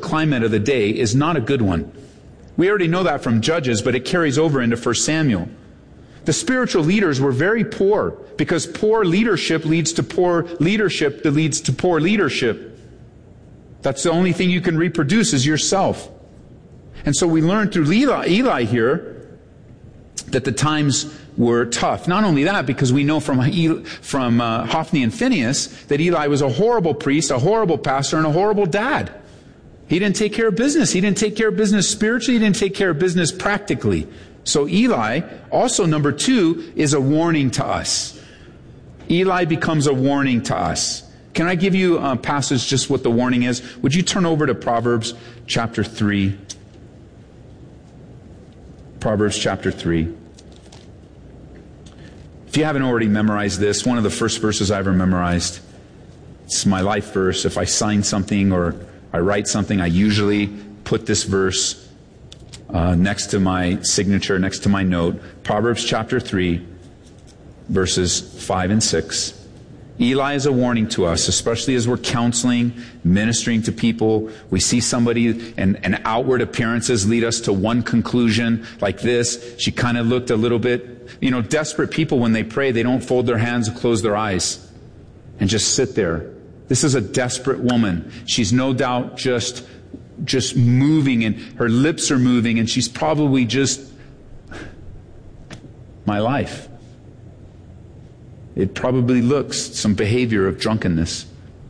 climate of the day is not a good one. We already know that from Judges, but it carries over into 1 Samuel. The spiritual leaders were very poor because poor leadership leads to poor leadership that leads to poor leadership. That's the only thing you can reproduce is yourself. And so we learn through Eli here that the times were tough. Not only that, because we know from Hophni and Phinehas that Eli was a horrible priest, a horrible pastor, and a horrible dad. He didn't take care of business. He didn't take care of business spiritually. He didn't take care of business practically. So Eli, also number 2, is a warning to us. Eli becomes a warning to us. Can I give you a passage just what the warning is? Would you turn over to Proverbs chapter 3? Proverbs chapter 3. If you haven't already memorized this, one of the first verses I ever memorized, it's my life verse. If I sign something or I write something, I usually put this verse next to my signature, next to my note. Proverbs chapter 3, verses 5 and 6. Eli is a warning to us, especially as we're counseling, ministering to people. We see somebody and outward appearances lead us to one conclusion like this. She kind of looked a little bit, desperate people when they pray, they don't fold their hands and close their eyes and just sit there. This is a desperate woman. She's no doubt just moving, and her lips are moving, and she's probably just, my life. It probably looks some behavior of drunkenness.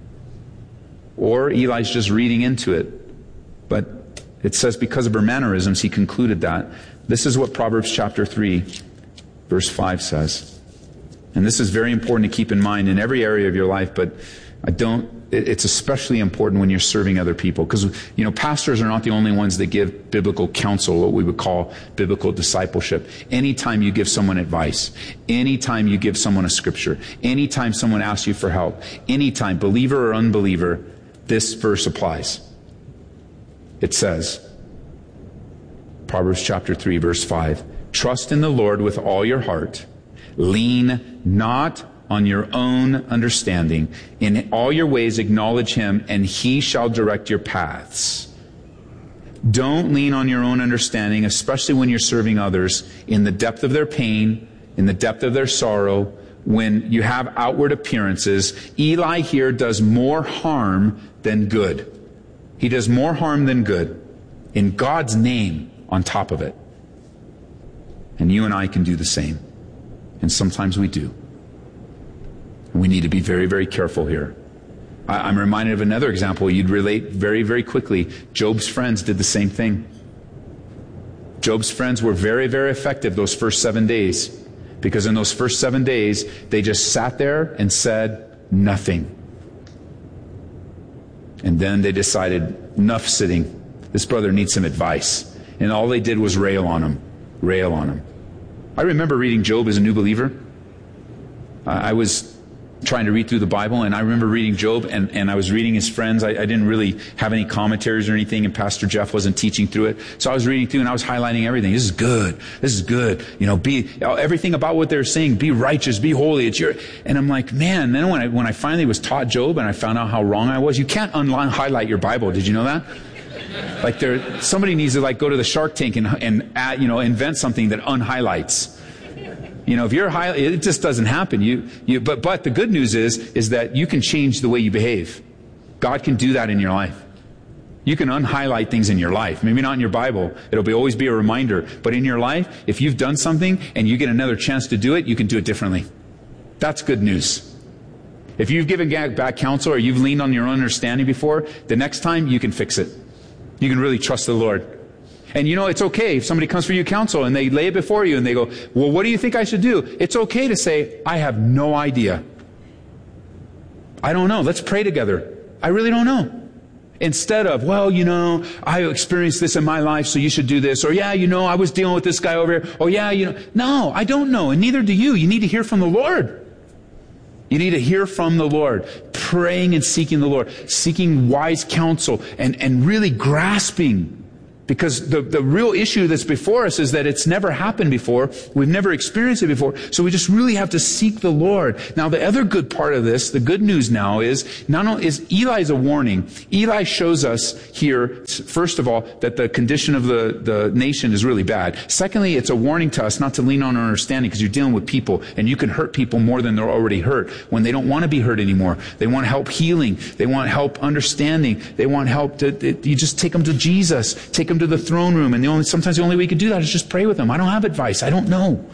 Or Eli's just reading into it. But it says because of her mannerisms, he concluded that. This is what Proverbs chapter 3, verse 5 says. And this is very important to keep in mind in every area of your life, but it's especially important when you're serving other people. Because, pastors are not the only ones that give biblical counsel, what we would call biblical discipleship. Anytime you give someone advice, anytime you give someone a scripture, anytime someone asks you for help, anytime, believer or unbeliever, this verse applies. It says, Proverbs chapter 3, verse 5, trust in the Lord with all your heart. Lean not on your own understanding. In all your ways acknowledge Him, and He shall direct your paths. Don't lean on your own understanding, especially when you're serving others in the depth of their pain, in the depth of their sorrow, when you have outward appearances. Eli here does more harm than good. He does more harm than good, in God's name on top of it. And you and I can do the same. And sometimes we do. We need to be very, very careful here. I'm reminded of another example you'd relate very, very quickly. Job's friends did the same thing. Job's friends were very, very effective those first 7 days. Because in those first 7 days, they just sat there and said nothing. And then they decided, enough sitting. This brother needs some advice. And all they did was rail on him. Rail on him. I remember reading Job as a new believer. I was trying to read through the Bible, and I remember reading Job, and I was reading his friends. I didn't really have any commentaries or anything, and Pastor Jeff wasn't teaching through it. So I was reading through, and I was highlighting everything. This is good. This is good. Everything about what they're saying, be righteous, be holy. And I'm like, man, then when I finally was taught Job, and I found out how wrong I was, you can't highlight your Bible. Did you know that? Like somebody needs to go to the Shark Tank and invent something that unhighlights. If you're it just doesn't happen. But the good news is that you can change the way you behave. God can do that in your life. You can unhighlight things in your life. Maybe not in your Bible. It'll always be a reminder. But in your life, if you've done something and you get another chance to do it, you can do it differently. That's good news. If you've given back counsel or you've leaned on your own understanding before, the next time you can fix it. You can really trust the Lord. And it's okay if somebody comes for you counsel and they lay it before you and they go, well, what do you think I should do? It's okay to say, I have no idea. I don't know. Let's pray together. I really don't know. Instead of, well, I experienced this in my life, so you should do this. Or, yeah, I was dealing with this guy over here. Oh, yeah, No, I don't know. And neither do you. You need to hear from the Lord. You need to hear from the Lord. Praying and seeking the Lord. Seeking wise counsel and really grasping Because the real issue that's before us is that it's never happened before. We've never experienced it before. So we just really have to seek the Lord. Now, the other good part of this, the good news now is, not only is Eli's a warning. Eli shows us here, first of all, that the condition of the nation is really bad. Secondly, it's a warning to us not to lean on our understanding, because you're dealing with people, and you can hurt people more than they're already hurt when they don't want to be hurt anymore. They want help healing. They want help understanding. They want help you just take them to Jesus. Take them to the throne room, and sometimes the only way you can do that is just pray with them. I don't have advice. I don't know.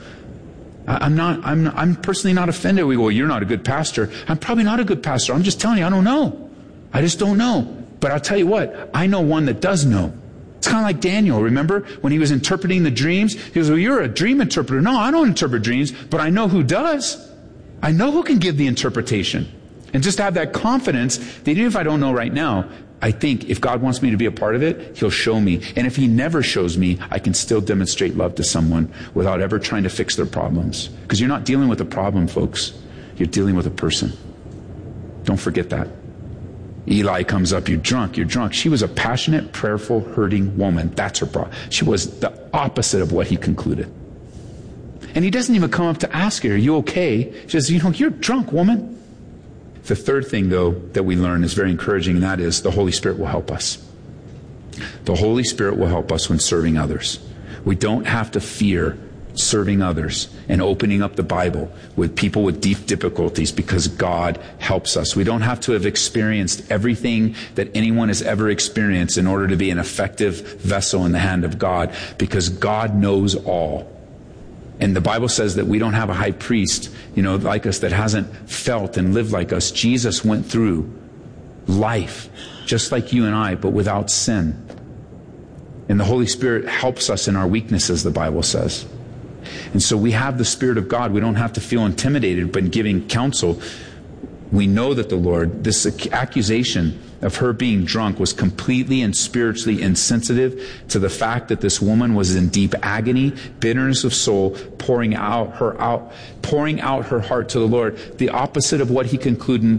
I'm personally not offended. We go, well, you're not a good pastor. I'm probably not a good pastor. I'm just telling you, I don't know. I just don't know. But I'll tell you what, I know one that does know. It's kind of like Daniel. Remember when he was interpreting the dreams? He goes, well, you're a dream interpreter. No, I don't interpret dreams, but I know who does. I know who can give the interpretation. And just have that confidence that even if I don't know right now, I think if God wants me to be a part of it, He'll show me. And if He never shows me, I can still demonstrate love to someone without ever trying to fix their problems. Because you're not dealing with a problem, folks. You're dealing with a person. Don't forget that. Eli comes up, you're drunk. She was a passionate, prayerful, hurting woman. That's her problem. She was the opposite of what he concluded. And he doesn't even come up to ask her, are you okay? She says, you're drunk, woman. The third thing, though, that we learn is very encouraging, and that is the Holy Spirit will help us. The Holy Spirit will help us when serving others. We don't have to fear serving others and opening up the Bible with people with deep difficulties, because God helps us. We don't have to have experienced everything that anyone has ever experienced in order to be an effective vessel in the hand of God, because God knows all. And the Bible says that we don't have a high priest, like us, that hasn't felt and lived like us. Jesus went through life just like you and I, but without sin. And the Holy Spirit helps us in our weaknesses, the Bible says. And so we have the Spirit of God. We don't have to feel intimidated by giving counsel. We know that the Lord, this accusation of her being drunk was completely and spiritually insensitive to the fact that this woman was in deep agony, bitterness of soul, pouring out her heart to the Lord. The opposite of what he concluded.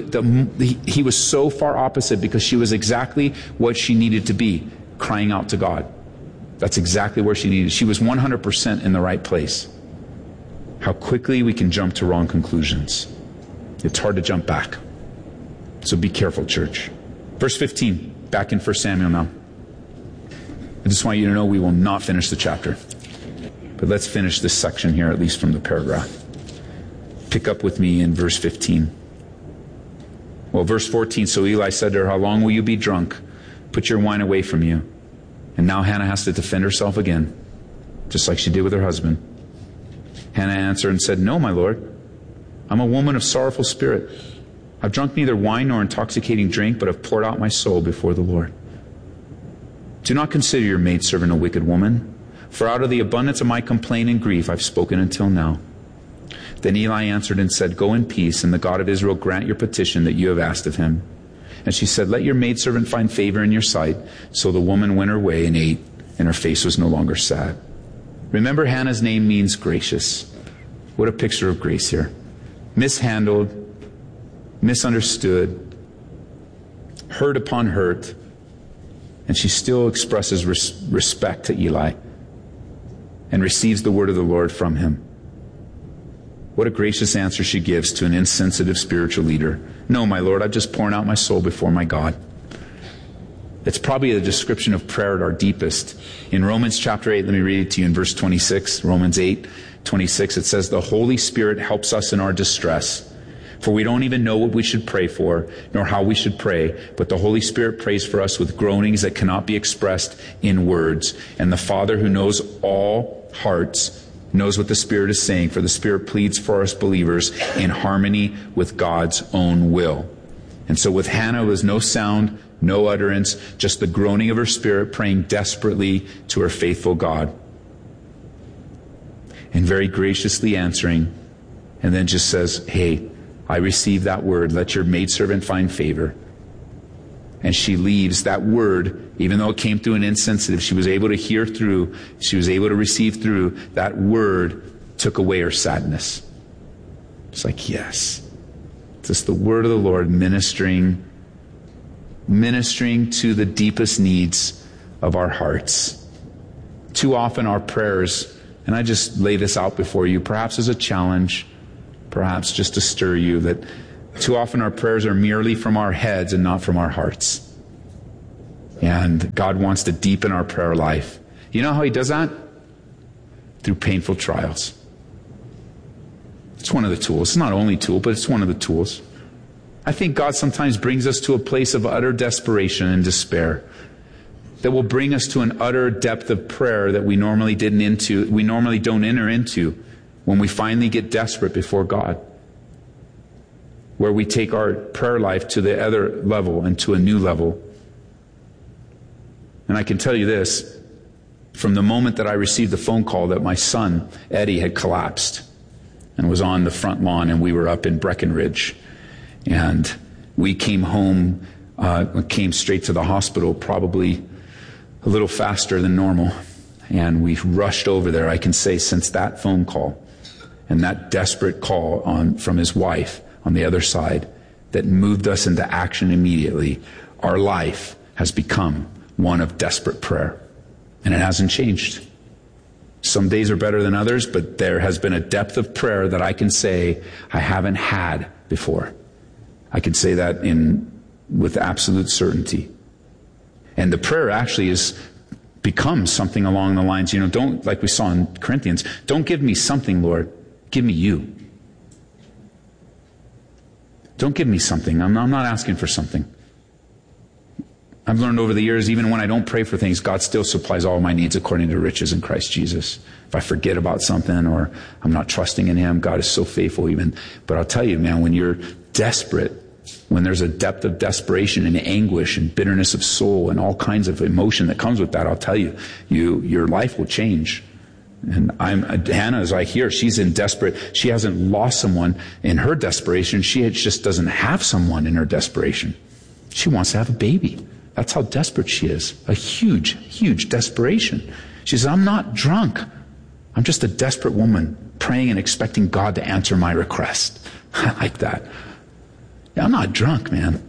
He was so far opposite, because she was exactly what she needed to be, crying out to God. That's exactly where she needed. She was 100% in the right place. How quickly we can jump to wrong conclusions. It's hard to jump back. So be careful, church. Verse 15, back in 1 Samuel now. I just want you to know we will not finish the chapter. But let's finish this section here, at least from the paragraph. Pick up with me in verse 15. Well, verse 14, so Eli said to her, how long will you be drunk? Put your wine away from you. And now Hannah has to defend herself again, just like she did with her husband. Hannah answered and said, no, my Lord. I'm a woman of sorrowful spirit. I've drunk neither wine nor intoxicating drink, but have poured out my soul before the Lord. Do not consider your maidservant a wicked woman, for out of the abundance of my complaint and grief I've spoken until now. Then Eli answered and said, go in peace, and the God of Israel grant your petition that you have asked of him. And she said, let your maidservant find favor in your sight. So the woman went her way and ate, and her face was no longer sad. Remember, Hannah's name means gracious. What a picture of grace here. Mishandled, misunderstood, hurt upon hurt, and she still expresses respect to Eli and receives the word of the Lord from him. What a gracious answer she gives to an insensitive spiritual leader. No, my Lord, I've just poured out my soul before my God. It's probably a description of prayer at our deepest. In Romans chapter 8, let me read it to you in verse 26, Romans 8:26, it says, the Holy Spirit helps us in our distress, for we don't even know what we should pray for, nor how we should pray, but the Holy Spirit prays for us with groanings that cannot be expressed in words. And the Father, who knows all hearts, knows what the Spirit is saying, for the Spirit pleads for us believers in harmony with God's own will. And so with Hannah, was no sound, no utterance, just the groaning of her spirit, praying desperately to her faithful God. And very graciously answering, and then just says, hey, I receive that word. Let your maidservant find favor. And she leaves that word, even though it came through an insensitive, she was able to hear through, she was able to receive through, that word took away her sadness. It's like, yes, it's just the word of the Lord ministering to the deepest needs of our hearts. Too often our prayers, and I just lay this out before you, perhaps as a challenge, perhaps just to stir you, that too often our prayers are merely from our heads and not from our hearts. And God wants to deepen our prayer life. You know how He does that? Through painful trials. It's one of the tools. It's not the only tool, but it's one of the tools. I think God sometimes brings us to a place of utter desperation and despair that will bring us to an utter depth of prayer that we normally don't enter into when we finally get desperate before God, where we take our prayer life to the other level and to a new level. And I can tell you this, from the moment that I received the phone call that my son, Eddie, had collapsed and was on the front lawn, and we were up in Breckenridge, and we came home, came straight to the hospital, probably a little faster than normal. And we rushed over there, I can say, since that phone call and that desperate call from his wife on the other side that moved us into action immediately. Our life has become one of desperate prayer. And it hasn't changed. Some days are better than others, but there has been a depth of prayer that I can say I haven't had before. I can say that with absolute certainty. And the prayer actually becomes something along the lines, don't, like we saw in Corinthians, don't give me something, Lord, give me you. Don't give me something. I'm not asking for something. I've learned over the years, even when I don't pray for things, God still supplies all my needs according to riches in Christ Jesus. If I forget about something or I'm not trusting in Him, God is so faithful even. But I'll tell you, man, when you're desperate, when there's a depth of desperation and anguish and bitterness of soul and all kinds of emotion that comes with that, I'll tell you, your life will change. And Hannah is like here. She's in desperate. She hasn't lost someone in her desperation. She just doesn't have someone in her desperation. She wants to have a baby. That's how desperate she is. A huge, huge desperation. She says, I'm not drunk. I'm just a desperate woman praying and expecting God to answer my request. I like that. Yeah, I'm not drunk, man.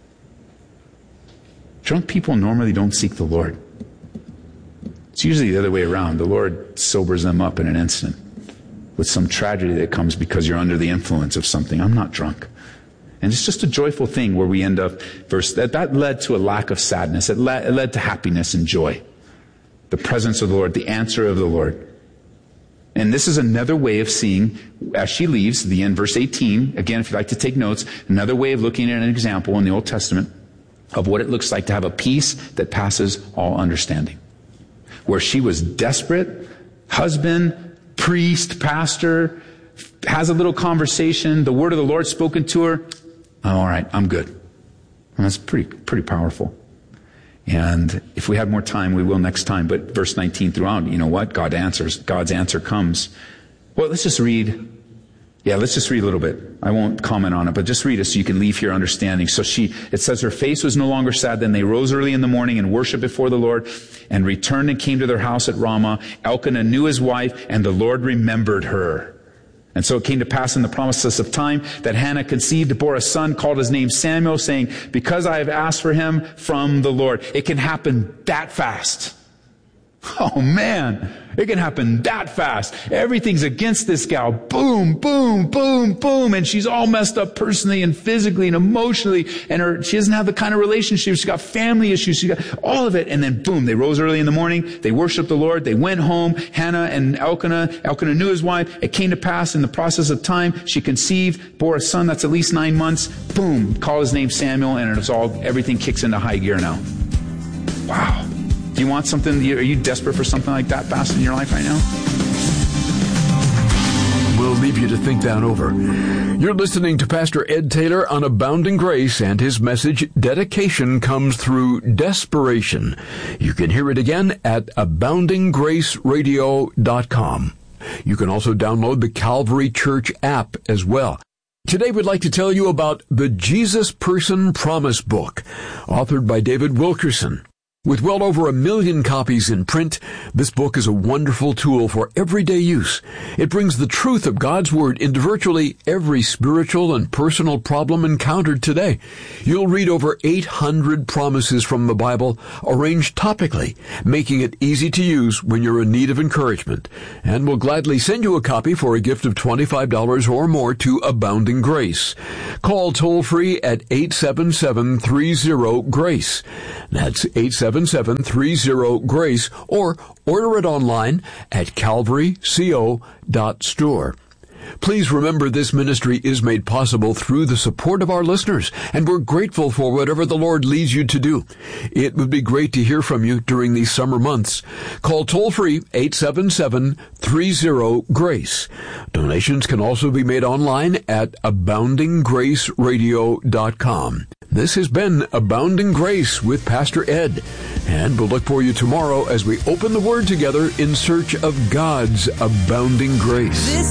Drunk people normally don't seek the Lord. It's usually the other way around. The Lord sobers them up in an instant with some tragedy that comes because you're under the influence of something. I'm not drunk. And it's just a joyful thing where we end up, that led to a lack of sadness. It led to happiness and joy. The presence of the Lord, the answer of the Lord. And this is another way of seeing, as she leaves, the end, verse 18, again, if you'd like to take notes, another way of looking at an example in the Old Testament of what it looks like to have a peace that passes all understanding. Where she was desperate, husband, priest, pastor, has a little conversation, the word of the Lord spoken to her. Oh, all right, I'm good. And that's pretty powerful. And if we had more time, we will next time. But verse 19 throughout, you know what? God's answer comes. Well, let's just read. Yeah, let's just read a little bit. I won't comment on it, but just read it so you can leave here understanding. So it says, her face was no longer sad. Then they rose early in the morning and worshiped before the Lord and returned and came to their house at Ramah. Elkanah knew his wife, and the Lord remembered her. And so it came to pass in the process of time that Hannah conceived, bore a son, called his name Samuel, saying, because I have asked for him from the Lord. It can happen that fast. Oh man, it can happen that fast. Everything's against this gal. Boom, boom, boom, boom. And she's all messed up personally and physically and emotionally. And she doesn't have the kind of relationship. She's got family issues. She got all of it. And then boom, they rose early in the morning. They worshiped the Lord. They went home. Hannah and Elkanah knew his wife. It came to pass in the process of time. She conceived, bore a son that's at least 9 months. Boom, call his name Samuel. And everything kicks into high gear now. Wow. Do you want something? Are you desperate for something like that fast in your life right now? We'll leave you to think that over. You're listening to Pastor Ed Taylor on Abounding Grace, and his message, Dedication Comes Through Desperation. You can hear it again at aboundinggraceradio.com. You can also download the Calvary Church app as well. Today we'd like to tell you about the Jesus Person Promise Book, authored by David Wilkerson. With well over 1 million copies in print, this book is a wonderful tool for everyday use. It brings the truth of God's Word into virtually every spiritual and personal problem encountered today. You'll read over 800 promises from the Bible, arranged topically, making it easy to use when you're in need of encouragement. And we'll gladly send you a copy for a gift of $25 or more to Abounding Grace. Call toll-free at 877-30-GRACE. That's 877-30-GRACE, or order it online at calvaryco.store. Please remember this ministry is made possible through the support of our listeners, and we're grateful for whatever the Lord leads you to do. It would be great to hear from you during these summer months. Call toll-free 877-30-GRACE. Donations can also be made online at aboundinggraceradio.com. This has been Abounding Grace with Pastor Ed, and we'll look for you tomorrow as we open the Word together in search of God's abounding grace.